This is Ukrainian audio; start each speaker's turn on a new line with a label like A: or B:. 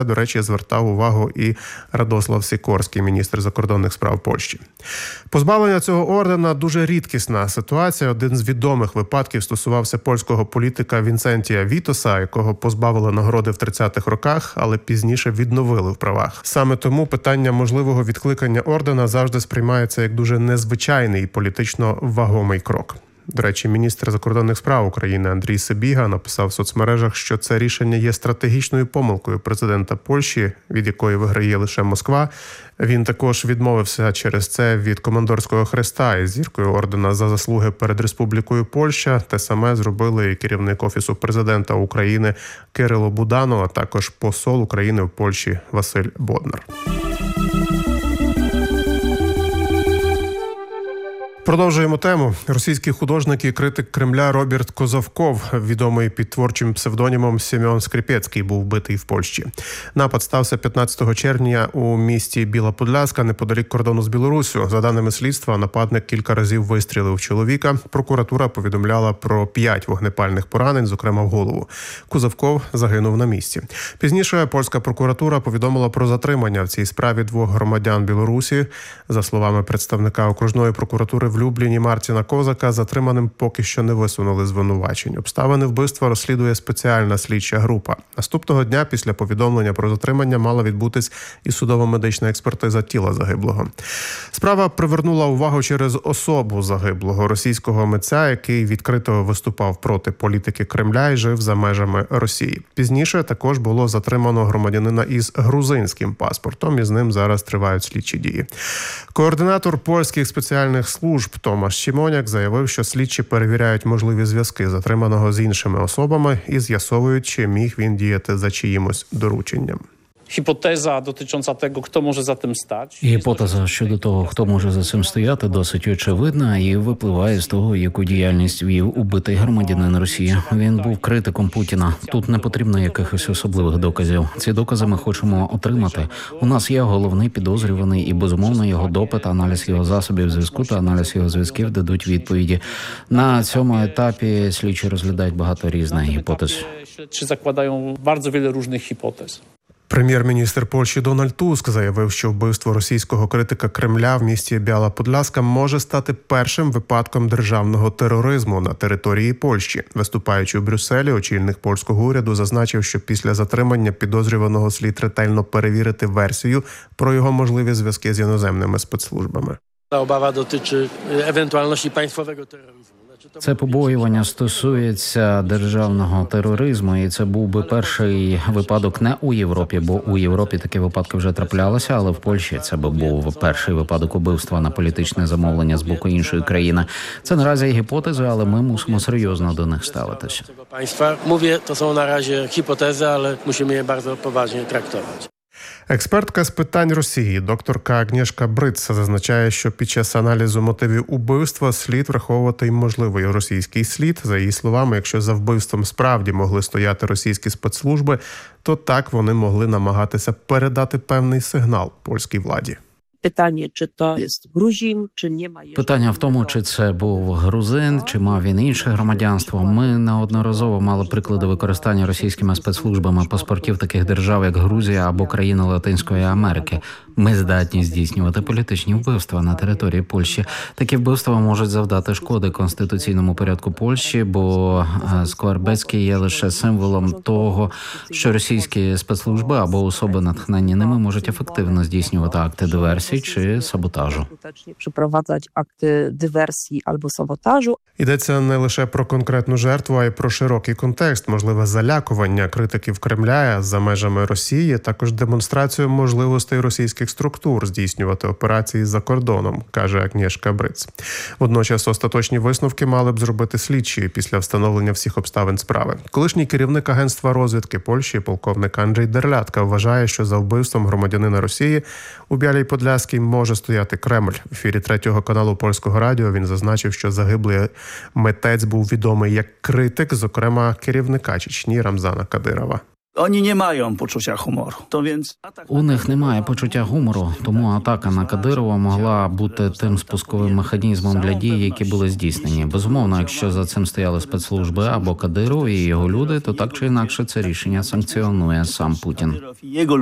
A: До речі, звертав увагу і Радослав Сікорський, міністр закордонних справ Польщі. Позбавлення цього ордена – дуже рідкісна ситуація. Один з відомих випадків стосувався польського політика Вінцентія Вітоса, якого позбавили нагороди в 30-х роках, але пізніше відновили в правах. Саме тому питання можливого відкликання ордена завжди сприймається як дуже незвичайний і політично вагомий крок. До речі, міністр закордонних справ України Андрій Сибіга написав в соцмережах, що це рішення є стратегічною помилкою президента Польщі, від якої виграє лише Москва. Він також відмовився через це від командорського хреста із зіркою ордена за заслуги перед Республікою Польща. Те саме зробили і керівник Офісу президента України Кирило Буданов, а також посол України в Польщі Василь Боднар. Продовжуємо тему. Російський художник і критик Кремля Роберт Козовков, відомий під творчим псевдонімом Семен Скрипецький, був вбитий в Польщі. Напад стався 15 червня у місті Біла Подляска, неподалік кордону з Білоруссю. За даними слідства, нападник кілька разів вистрілив в чоловіка. Прокуратура повідомляла про 5 вогнепальних поранень, зокрема в голову. Козовков загинув на місці. Пізніше польська прокуратура повідомила про затримання в цій справі 2 громадян Білорусі. За словами представника окружної прокуратури в Любліні Мартіна Козака, затриманим поки що не висунули звинувачень. Обставини вбивства розслідує спеціальна слідча група. Наступного дня після повідомлення про затримання мала відбутись і судово-медична експертиза тіла загиблого. Справа привернула увагу через особу загиблого російського митця, який відкрито виступав проти політики Кремля і жив за межами Росії. Пізніше також було затримано громадянина із грузинським паспортом, і з ним зараз тривають слідчі дії. Координатор польських спеціальних служб Томаш Сімоняк заявив, що слідчі перевіряють можливі зв'язки затриманого з іншими особами і з'ясовують, чи міг він діяти за чиїмось дорученням.
B: Гіпотеза dotycząca tego, хто може за тим стати.
C: Гіпотеза щодо того, хто може за цим стояти, досить очевидна і випливає з того, яку діяльність вів убитий громадянин Росії. Він був критиком Путіна. Тут не потрібно якихось особливих доказів. Ці докази ми хочемо отримати. У нас є головний підозрюваний і, безумовно, його допит, аналіз його засобів зв'язку та аналіз його зв'язків дадуть відповіді. На цьому етапі слідчі розглядають багато різних гіпотез.
B: Чи закладають дуже багато різних гіпотез.
A: Прем'єр-міністр Польщі Дональд Туск заявив, що вбивство російського критика Кремля в місті Біала Подляска може стати першим випадком державного тероризму на території Польщі. Виступаючи у Брюсселі, очільник польського уряду зазначив, що після затримання підозрюваного слід ретельно перевірити версію про його можливі зв'язки з іноземними спецслужбами.
D: Обава дотичить евентуальності państwowego тероризму.
C: Це побоювання стосується державного тероризму, і це був би перший випадок не у Європі, бо у Європі такі випадки вже траплялися, але в Польщі це би був перший випадок убивства на політичне замовлення з боку іншої країни. Це наразі гіпотези, але ми мусимо серйозно до них ставитися.
D: Mówię, to są na razie hipotezy, ale musimy je bardzo poważnie traktować.
A: Експертка з питань Росії, докторка Агнєшка Бриц, зазначає, що під час аналізу мотивів убивства слід враховувати й можливий російський слід. За її словами, якщо за вбивством справді могли стояти російські спецслужби, то так вони могли намагатися передати певний сигнал польській владі.
E: Питання, чи то є грузин, чи немає.
C: Питання в тому, чи це був грузин, чи мав він інше громадянство. Ми неодноразово мали приклади використання російськими спецслужбами паспортів таких держав, як Грузія або країни Латинської Америки. Ми здатні здійснювати політичні вбивства на території Польщі. Такі вбивства можуть завдати шкоди конституційному порядку Польщі, бо Сквербецький є лише символом того, що російські спецслужби або особи, натхнені ними, можуть ефективно здійснювати акти диверсії чи саботажу.
E: Припроваджати акти диверсії або саботажу.
A: Йдеться не лише про конкретну жертву, а й про широкий контекст, можливе залякування критиків Кремля за межами Росії, також демонстрацію можливостей російських структур здійснювати операції за кордоном, каже Агнєшка Бриц. Водночас остаточні висновки мали б зробити слідчі після встановлення всіх обставин справи. Колишній керівник агентства розвідки Польщі, полковник Анджей Дерлятка, вважає, що за вбивством громадянина Росії у Білій Подляській може стояти Кремль. В ефірі 3-го каналу Польського радіо він зазначив, що загиблий митець був відомий як критик, зокрема керівника Чечні Рамзана Кадирова.
F: Oni nie mają poczucia humoru. To więc
C: У них немає почуття гумору, тому атака на Кадирова могла бути тим спусковим механізмом для дій, які були здійснені. Безумовно, якщо за цим стояли спецслужби або Кадиров і його люди, то так чи інакше це рішення санкціонує сам Путін.
F: jego